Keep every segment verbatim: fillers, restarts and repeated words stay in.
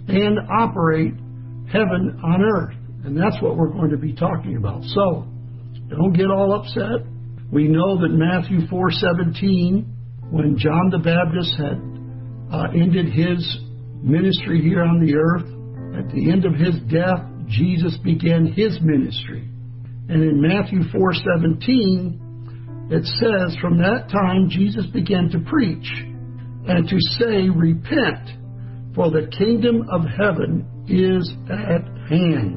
and operate heaven on earth. And that's what we're going to be talking about. So, don't get all upset. We know that Matthew four seventeen, when John the Baptist had uh, ended his ministry here on the earth, at the end of his death, Jesus began his ministry. And in Matthew four seventeen, it says, from that time Jesus began to preach and to say, repent, for the kingdom of heaven is at hand.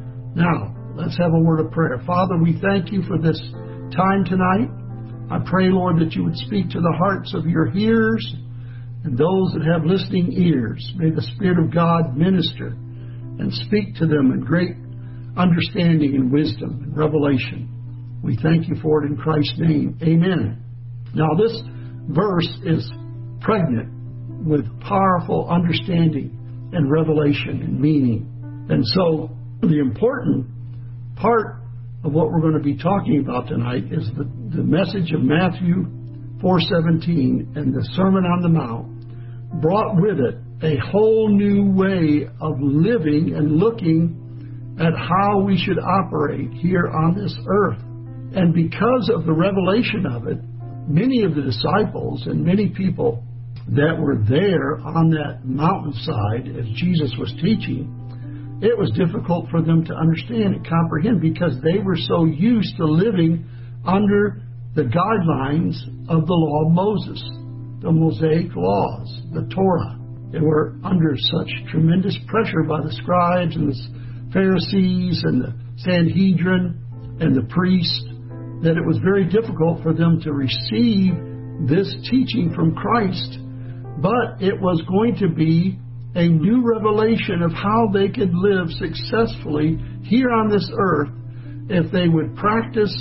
Now, let's have a word of prayer. Father, we thank you for this time tonight. I pray, Lord, that you would speak to the hearts of your hearers and those that have listening ears. May the Spirit of God minister and speak to them in great understanding and wisdom and revelation. We thank you for it in Christ's name. Amen. Now, this verse is pregnant with powerful understanding and revelation and meaning. And so, the important part of what we're going to be talking about tonight is the, the message of Matthew four seventeen and the Sermon on the Mount brought with it a whole new way of living and looking at how we should operate here on this earth. And because of the revelation of it, many of the disciples and many people that were there on that mountainside as Jesus was teaching, it was difficult for them to understand and comprehend because they were so used to living under the guidelines of the law of Moses, the Mosaic laws, the Torah. They were under such tremendous pressure by the scribes and the Pharisees and the Sanhedrin and the priests that it was very difficult for them to receive this teaching from Christ. But it was going to be a new revelation of how they could live successfully here on this earth if they would practice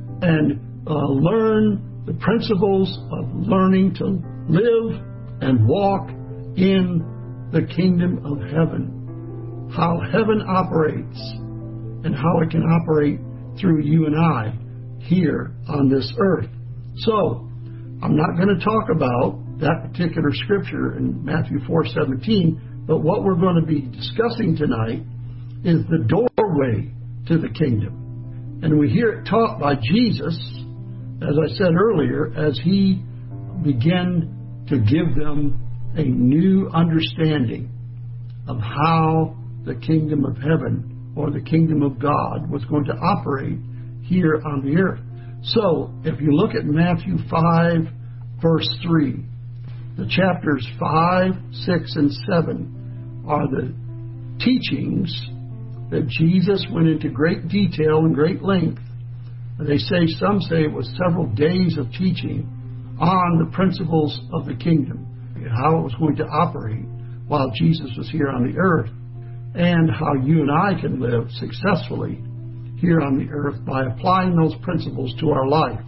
and uh, learn the principles of learning to live and walk in the kingdom of heaven. How heaven operates and how it can operate through you and I here on this earth. So, I'm not going to talk about that particular scripture in Matthew four seventeen, but what we're going to be discussing tonight is the doorway to the kingdom. And we hear it taught by Jesus, as I said earlier, as he began to give them a new understanding of how the kingdom of heaven or the kingdom of God was going to operate here on the earth. So, if you look at Matthew five, verse three, the chapters five, six, and seven are the teachings that Jesus went into great detail and great length. They say, some say it was several days of teaching on the principles of the kingdom, how it was going to operate while Jesus was here on the earth, and how you and I can live successfully here on the earth by applying those principles to our life.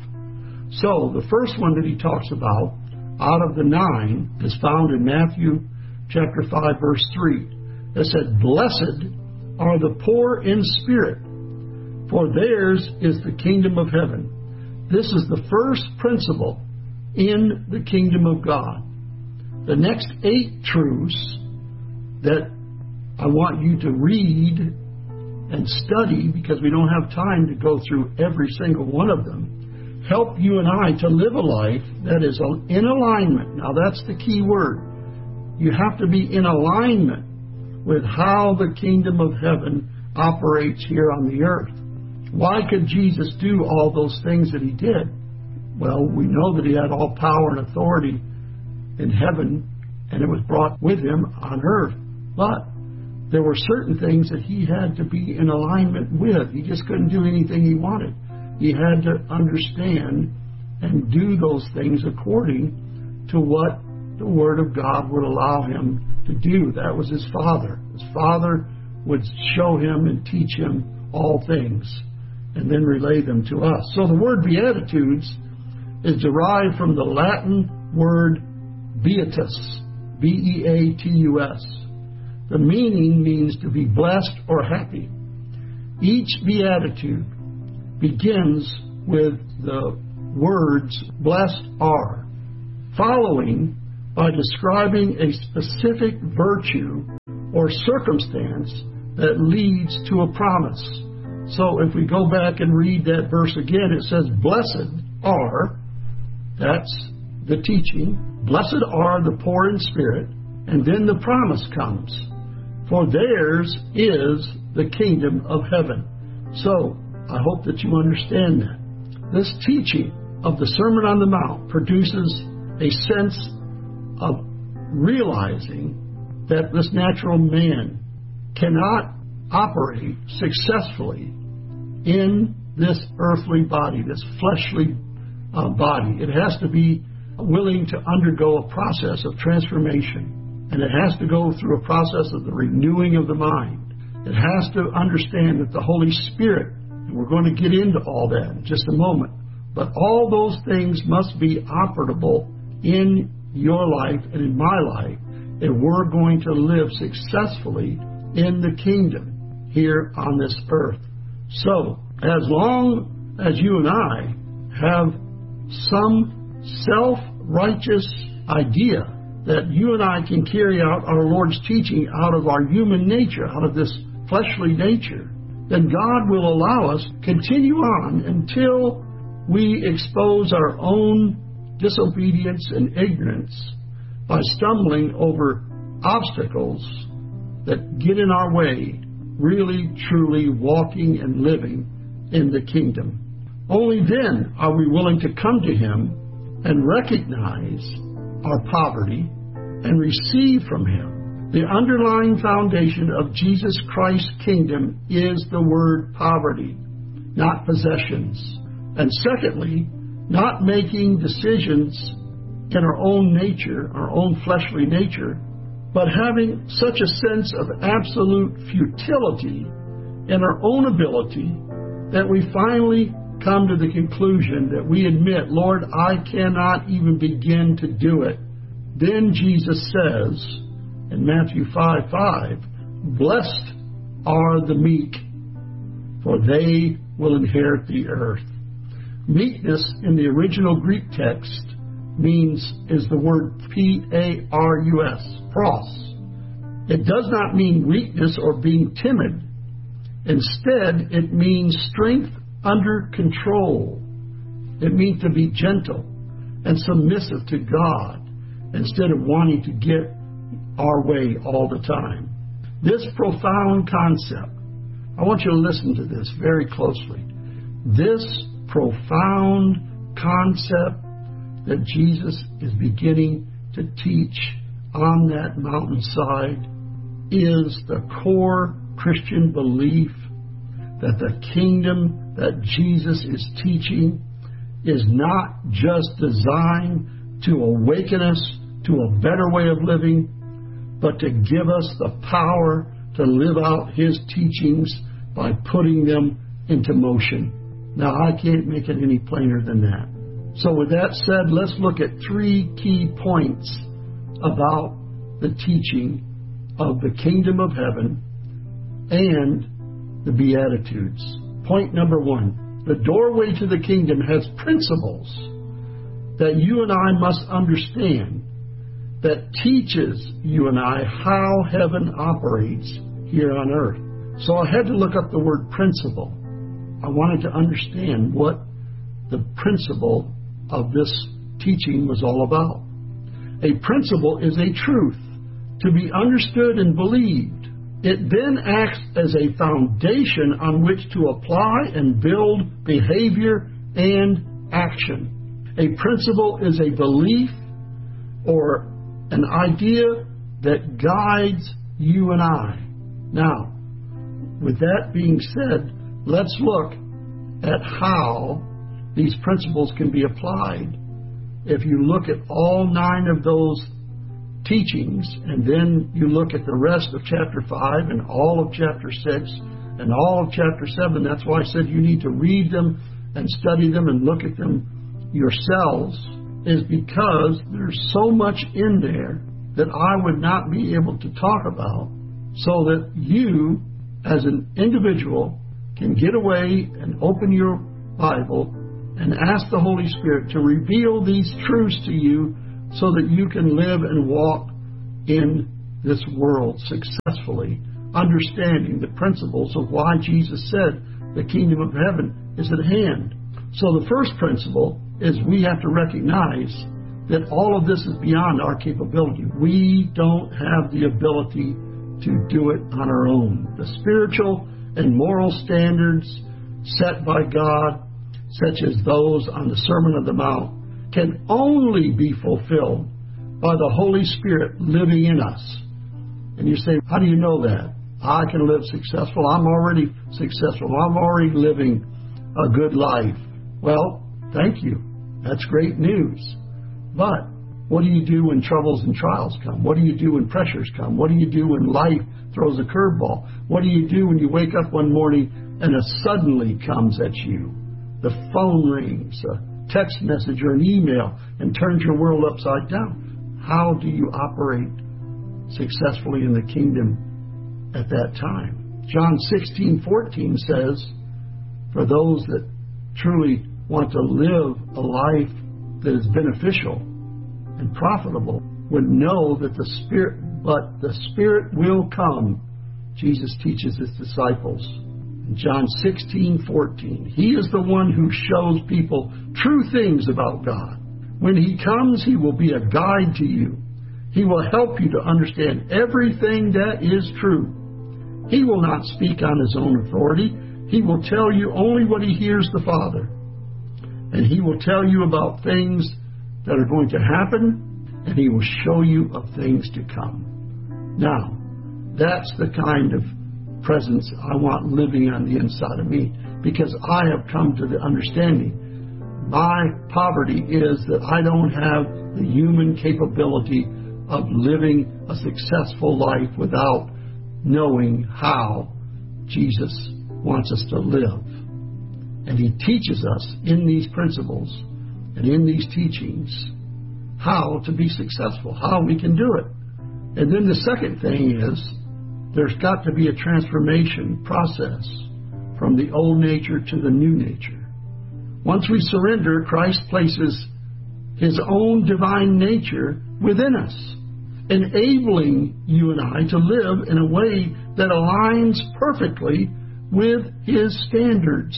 So, the first one that he talks about out of the nine is found in Matthew chapter five, verse three. It said, blessed are the poor in spirit, for theirs is the kingdom of heaven. This is the first principle in the kingdom of God. The next eight truths that I want you to read and study, because we don't have time to go through every single one of them, help you and I to live a life that is in alignment. Now that's the key word. You have to be in alignment with how the kingdom of heaven operates here on the earth. Why could Jesus do all those things that he did? Well, we know that he had all power and authority in heaven, and it was brought with him on earth. But there were certain things that he had to be in alignment with. He just couldn't do anything he wanted. He had to understand and do those things according to what the Word of God would allow him to do. That was his Father. His Father would show him and teach him all things and then relay them to us. So the word Beatitudes is derived from the Latin word beatus, B E A T U S. The meaning means to be blessed or happy. Each beatitude begins with the words blessed are, following by describing a specific virtue or circumstance that leads to a promise. So if we go back and read that verse again, it says, blessed are, that's the teaching, blessed are the poor in spirit, and then the promise comes, for theirs is the kingdom of heaven. So I hope that you understand that. This teaching of the Sermon on the Mount produces a sense of realizing that this natural man cannot operate successfully in this earthly body, this fleshly uh, body. It has to be willing to undergo a process of transformation, and it has to go through a process of the renewing of the mind. It has to understand that the Holy Spirit, and we're going to get into all that in just a moment, but all those things must be operable in your life and in my life if we're going to live successfully in the kingdom here on this earth. So, as long as you and I have some self-righteous idea that you and I can carry out our Lord's teaching out of our human nature, out of this fleshly nature, then God will allow us to continue on until we expose our own disobedience and ignorance by stumbling over obstacles that get in our way, really, truly walking and living in the kingdom. Only then are we willing to come to Him and recognize our poverty and receive from Him. The underlying foundation of Jesus Christ's kingdom is the word poverty, not possessions. And secondly, not making decisions in our own nature, our own fleshly nature, but having such a sense of absolute futility in our own ability that we finally come to the conclusion that we admit, Lord, I cannot even begin to do it. Then Jesus says in Matthew five five, blessed are the meek, for they will inherit the earth. Meekness in the original Greek text means, is the word P A R U S, pros. It does not mean weakness or being timid. Instead, it means strength under control. It means to be gentle and submissive to God instead of wanting to get our way all the time. This profound concept, I want you to listen to this very closely. This profound concept that Jesus is beginning to teach on that mountainside is the core Christian belief that the kingdom that Jesus is teaching is not just designed to awaken us to a better way of living, but to give us the power to live out His teachings by putting them into motion. Now, I can't make it any plainer than that. So with that said, let's look at three key points about the teaching of the kingdom of heaven and the Beatitudes. Point number one, the doorway to the kingdom has principles that you and I must understand that teaches you and I how heaven operates here on earth. So I had to look up the word principle. I wanted to understand what the principle of this teaching was all about. A principle is a truth to be understood and believed. It then acts as a foundation on which to apply and build behavior and action. A principle is a belief or an idea that guides you and I. Now, with that being said, let's look at how these principles can be applied. If you look at all nine of those teachings, and then you look at the rest of chapter five and all of chapter six and all of chapter seven, that's why I said you need to read them and study them and look at them yourselves, is because there's so much in there that I would not be able to talk about, so that you, as an individual, can get away and open your Bible and ask the Holy Spirit to reveal these truths to you so that you can live and walk in this world successfully, understanding the principles of why Jesus said the kingdom of heaven is at hand. So the first principle is we have to recognize that all of this is beyond our capability. We don't have the ability to do it on our own. The spiritual and moral standards set by God, such as those on the Sermon on the Mount, can only be fulfilled by the Holy Spirit living in us. And you say, how do you know that? I can live successful. I'm already successful. I'm already living a good life. Well, thank you. That's great news. But what do you do when troubles and trials come? What do you do when pressures come? What do you do when life throws a curveball? What do you do when you wake up one morning and a suddenly comes at you? The phone rings, a text message or an email, and turns your world upside down. How do you operate successfully in the kingdom at that time? John sixteen fourteen says, for those that truly want to live a life that is beneficial and profitable, would know that the Spirit, but the Spirit will come. Jesus teaches his disciples in John sixteen fourteen. He is the one who shows people true things about God. When he comes, he will be a guide to you. He will help you to understand everything that is true. He will not speak on his own authority. He will tell you only what he hears the Father. And he will tell you about things that are going to happen, and he will show you of things to come. Now, that's the kind of presence I want living on the inside of me, because I have come to the understanding my poverty is that I don't have the human capability of living a successful life without knowing how Jesus wants us to live. And he teaches us in these principles and in these teachings how to be successful, how we can do it. And then the second thing is there's got to be a transformation process from the old nature to the new nature. Once we surrender, Christ places his own divine nature within us, enabling you and I to live in a way that aligns perfectly with his standards.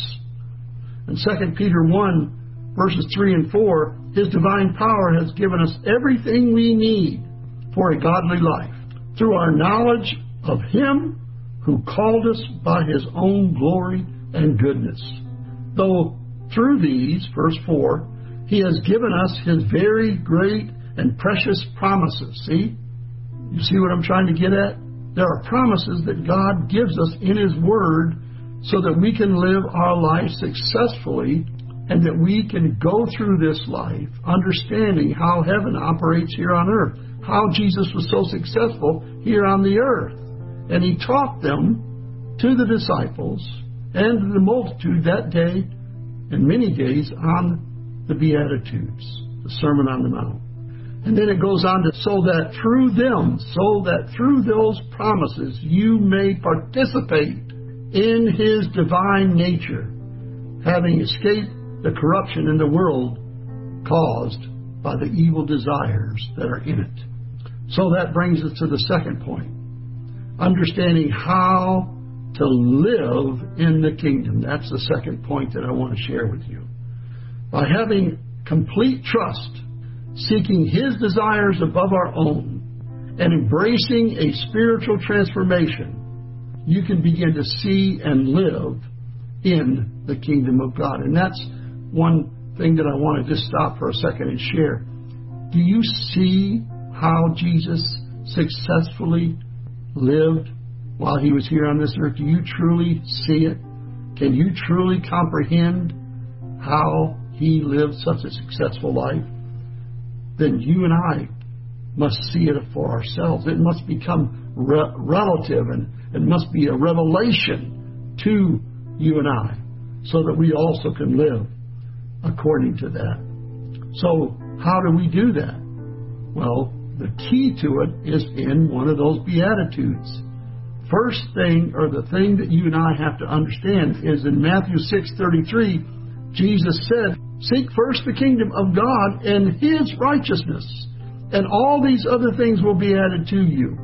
In Second Peter one, verses three and four, his divine power has given us everything we need for a godly life through our knowledge of him who called us by his own glory and goodness. Though through these, verse four, he has given us his very great and precious promises. See? You see what I'm trying to get at? There are promises that God gives us in his word so that we can live our life successfully and that we can go through this life understanding how heaven operates here on earth, how Jesus was so successful here on the earth. And he taught them to the disciples and to the multitude that day and many days on the Beatitudes, the Sermon on the Mount. And then it goes on to, so that through them, so that through those promises you may participate in his divine nature, having escaped the corruption in the world caused by the evil desires that are in it. So that brings us to the second point, understanding how to live in the kingdom. That's the second point that I want to share with you. By having complete trust, seeking his desires above our own, and embracing a spiritual transformation, you can begin to see and live in the kingdom of God. And that's one thing that I want to just stop for a second and share. Do you see how Jesus successfully lived while he was here on this earth? Do you truly see it? Can you truly comprehend how he lived such a successful life? Then you and I must see it for ourselves. It must become re- relative and it must be a revelation to you and I so that we also can live according to that. So how do we do that? Well, the key to it is in one of those Beatitudes. First thing, or the thing that you and I have to understand, is in Matthew six thirty-three, Jesus said, seek first the kingdom of God and his righteousness, and all these other things will be added to you.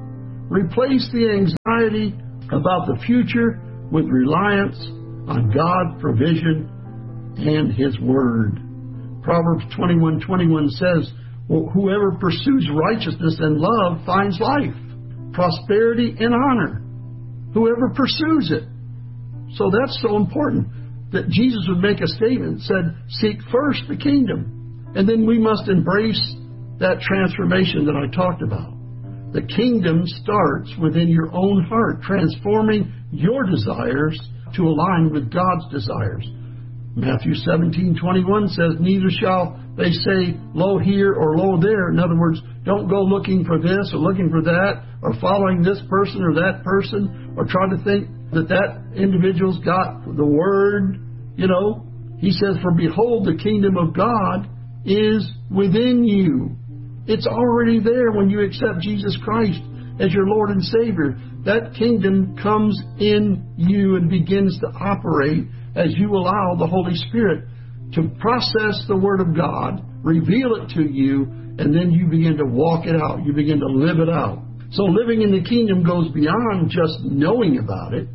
Replace the anxiety about the future with reliance on God's provision and His Word. Proverbs twenty-one twenty-one says, well, whoever pursues righteousness and love finds life, prosperity, and honor. Whoever pursues it. So that's so important that Jesus would make a statement that said, seek first the kingdom. And then we must embrace that transformation that I talked about. The kingdom starts within your own heart, transforming your desires to align with God's desires. Matthew seventeen twenty-one says, neither shall they say, lo here or lo there. In other words, don't go looking for this or looking for that or following this person or that person or try to think that that individual's got the word. You know, he says, for behold, the kingdom of God is within you. It's already there when you accept Jesus Christ as your Lord and Savior. That kingdom comes in you and begins to operate as you allow the Holy Spirit to process the Word of God, reveal it to you, and then you begin to walk it out. You begin to live it out. So living in the kingdom goes beyond just knowing about it.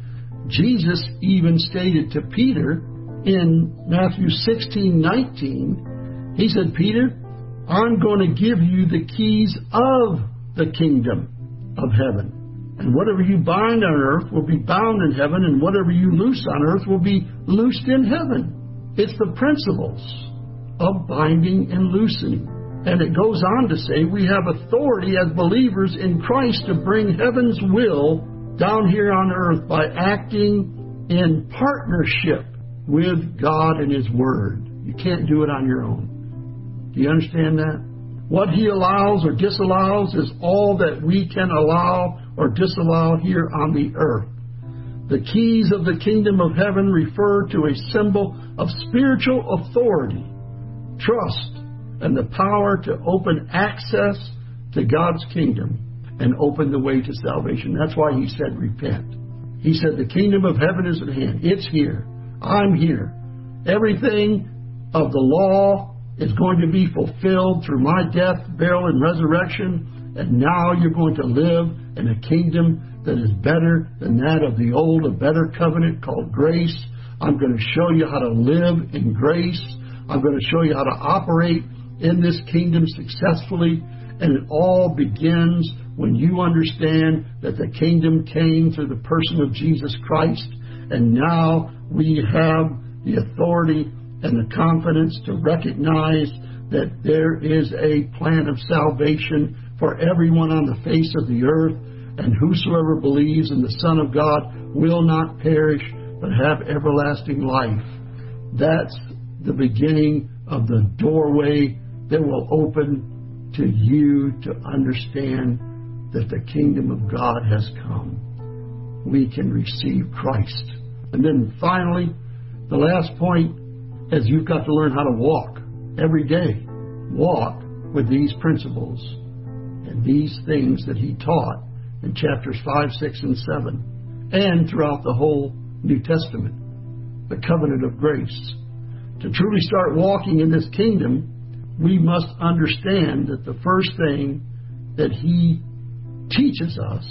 Jesus even stated to Peter in Matthew sixteen nineteen, he said, Peter, I'm going to give you the keys of the kingdom of heaven. And whatever you bind on earth will be bound in heaven, and whatever you loose on earth will be loosed in heaven. It's the principles of binding and loosening. And it goes on to say we have authority as believers in Christ to bring heaven's will down here on earth by acting in partnership with God and His Word. You can't do it on your own. Do you understand that? What He allows or disallows is all that we can allow or disallow here on the earth. The keys of the kingdom of heaven refer to a symbol of spiritual authority, trust, and the power to open access to God's kingdom and open the way to salvation. That's why He said repent. He said the kingdom of heaven is at hand. It's here. I'm here. Everything of the law is going to be fulfilled through my death, burial, and resurrection. And now you're going to live in a kingdom that is better than that of the old, a better covenant called grace. I'm going to show you how to live in grace. I'm going to show you how to operate in this kingdom successfully. And it all begins when you understand that the kingdom came through the person of Jesus Christ. And now we have the authority and the confidence to recognize that there is a plan of salvation for everyone on the face of the earth. And whosoever believes in the Son of God will not perish, but have everlasting life. That's the beginning of the doorway that will open to you to understand that the kingdom of God has come. We can receive Christ. And then finally, the last point is you've got to learn how to walk every day. Walk with these principles and these things that He taught in chapters five, six, and seven, and throughout the whole New Testament, the covenant of grace. To truly start walking in this kingdom, we must understand that the first thing that He teaches us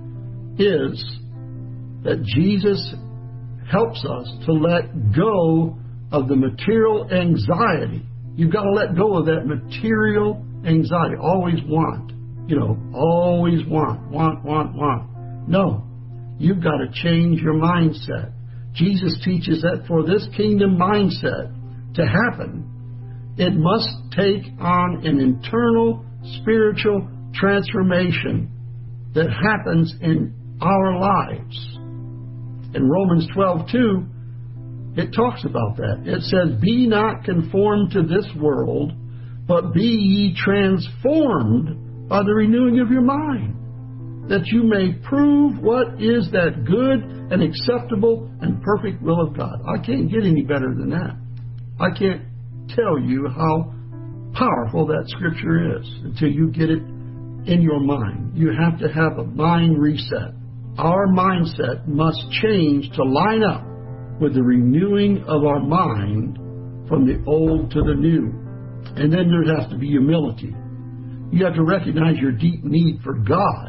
is that Jesus helps us to let go of the material anxiety. You've got to let go of that material anxiety. Always want. You know, always want, want, want, want. No, you've got to change your mindset. Jesus teaches that for this kingdom mindset to happen, it must take on an internal spiritual transformation that happens in our lives. In Romans twelve two, it talks about that. It says, be not conformed to this world, but be ye transformed by the renewing of your mind, that you may prove what is that good and acceptable and perfect will of God. I can't get any better than that. I can't tell you how powerful that scripture is until you get it in your mind. You have to have a mind reset. Our mindset must change to line up with the renewing of our mind from the old to the new. And then there has to be humility. You have to recognize your deep need for God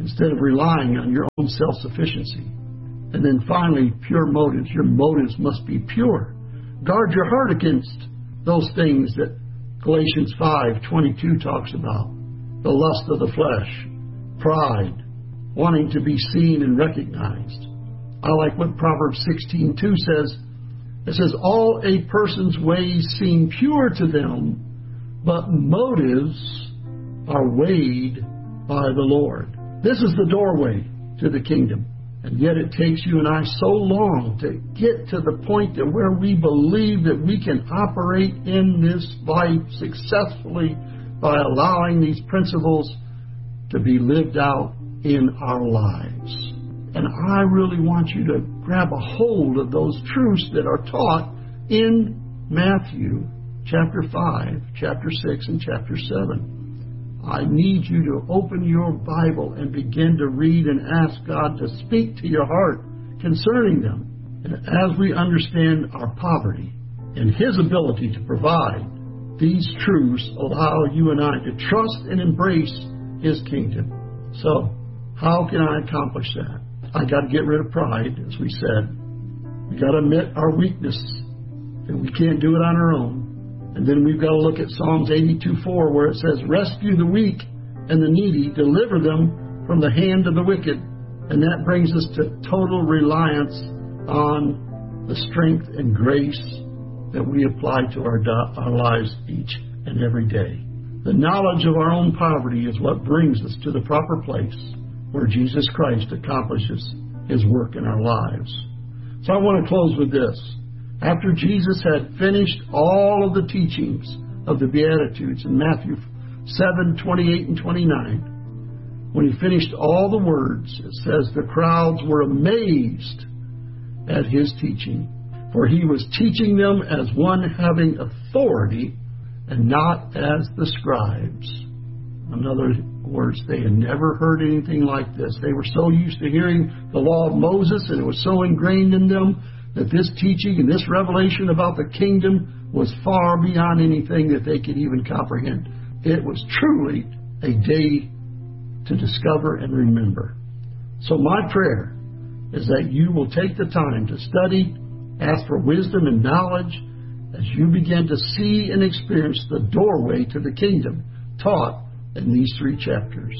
instead of relying on your own self-sufficiency. And then finally, pure motives. Your motives must be pure. Guard your heart against those things that Galatians five twenty-two talks about. The lust of the flesh, pride, wanting to be seen and recognized. I like what Proverbs sixteen two says. It says, all a person's ways seem pure to them, but motives are weighed by the Lord. This is the doorway to the kingdom. And yet it takes you and I so long to get to the point that where we believe that we can operate in this life successfully by allowing these principles to be lived out in our lives. And I really want you to grab a hold of those truths that are taught in Matthew chapter five, chapter six, and chapter seven. I need you to open your Bible and begin to read and ask God to speak to your heart concerning them. And as we understand our poverty and His ability to provide, these truths allow you and I to trust and embrace His kingdom. So, how can I accomplish that? I got to get rid of pride, as we said. We got to admit our weakness, and we can't do it on our own. And then we've got to look at Psalms eighty-two four, where it says, rescue the weak and the needy, deliver them from the hand of the wicked. And that brings us to total reliance on the strength and grace that we apply to our, do- our lives each and every day. The knowledge of our own poverty is what brings us to the proper place where Jesus Christ accomplishes His work in our lives. So I want to close with this. After Jesus had finished all of the teachings of the Beatitudes in Matthew seven twenty-eight and twenty-nine, when He finished all the words, it says the crowds were amazed at His teaching, for He was teaching them as one having authority and not as the scribes. In other words, they had never heard anything like this. They were so used to hearing the law of Moses, and it was so ingrained in them that this teaching and this revelation about the kingdom was far beyond anything that they could even comprehend. It was truly a day to discover and remember. So my prayer is that you will take the time to study, ask for wisdom and knowledge as you begin to see and experience the doorway to the kingdom taught in these three chapters.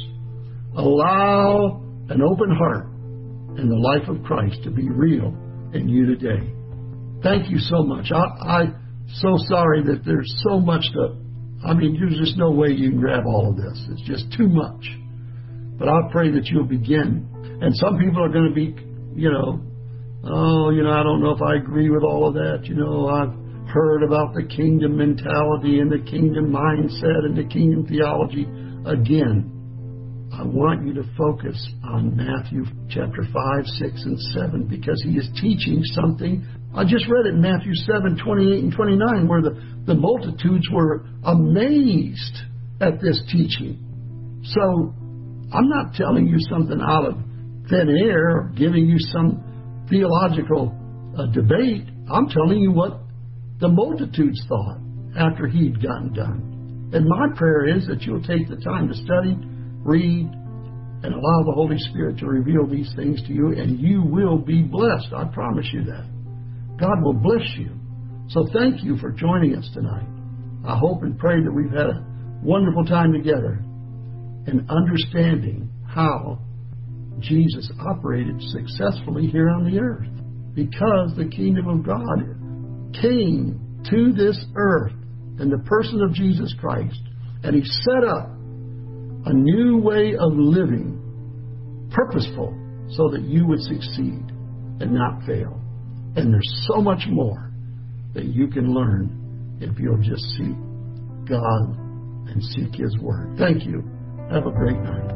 Allow an open heart and the life of Christ to be real in you today. Thank you so much. I, I'm so sorry that there's so much to, I mean, there's just no way you can grab all of this. It's just too much. But I pray that you'll begin. And some people are going to be, you know, oh, you know, I don't know if I agree with all of that. You know, I've heard about the kingdom mentality and the kingdom mindset and the kingdom theology. Again, I want you to focus on Matthew chapter five, six, and seven, because He is teaching something. I just read it in Matthew seven, twenty-eight and twenty-nine, where the, the multitudes were amazed at this teaching. So, I'm not telling you something out of thin air or giving you some theological uh, debate. I'm telling you what the multitudes thought after He'd gotten done. And my prayer is that you'll take the time to study, read, and allow the Holy Spirit to reveal these things to you, and you will be blessed. I promise you that. God will bless you. So thank you for joining us tonight. I hope and pray that we've had a wonderful time together in understanding how Jesus operated successfully here on the earth, because the kingdom of God came to this earth in the person of Jesus Christ, and He set up a new way of living, purposeful, so that you would succeed and not fail. And there's so much more that you can learn if you'll just seek God and seek His Word. Thank you. Have a great night.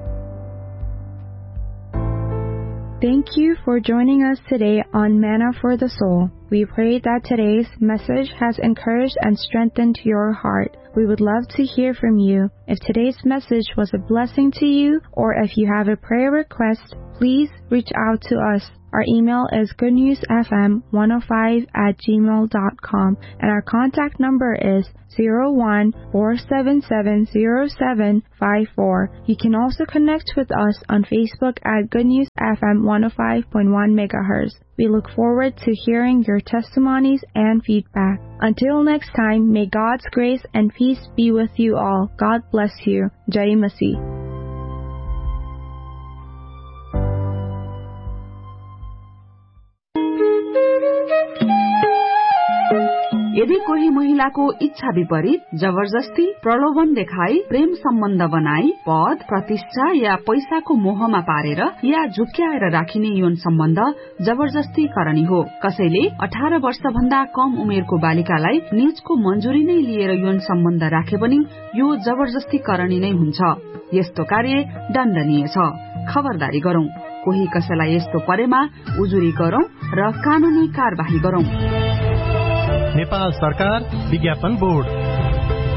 Thank you for joining us today on Manna for the Soul. We pray that today's message has encouraged and strengthened your heart. We would love to hear from you. If today's message was a blessing to you, or if you have a prayer request, please reach out to us. Our email is good news f m one oh five at gmail dot com and our contact number is zero one four seven seven zero seven five four. You can also connect with us on Facebook at Good News F M one oh five point one megahertz. We look forward to hearing your testimonies and feedback. Until next time, may God's grace and peace be with you all. God bless you. Jai Masih. यदि कोही महिलाको इच्छा विपरीत जबरजस्ती प्रलोभन देखाई प्रेम सम्बन्ध बनाई पद प्रतिष्ठा या पैसाको मोहमा पारेर या झुक्क्याएर राखिने यौन सम्बन्ध जबरजस्ती करनी हो। कसैले अठार वर्ष भन्दा कम उमेरको बालिकालाई निजको मन्जुरी नै लिएर यौन सम्बन्ध राखे पनि यो जबरजस्ती करनी नै हुन्छ। यस्तो कार्य दण्डनीय छ। खबरदारी गरौं। कोही कसैलाई यस्तो परेमा उजुरी गरौं र कानूनी कार्यवाही गरौं। नेपाल सरकार विज्ञापन बोर्ड।